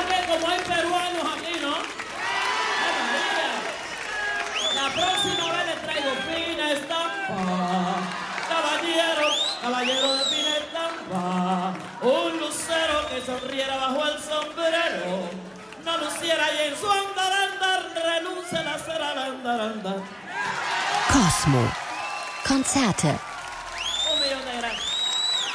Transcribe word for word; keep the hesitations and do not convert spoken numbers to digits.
que como hay peruanos aquí, ¿no? ¡Ay, María! La próxima vez les traigo fina estampa. Caballero, caballero de fina estampa. Un lucero que sonriera bajo el sombrero. No luciera y en su andaranda renuncia la cera al andaranda. Cosmo. Konzerte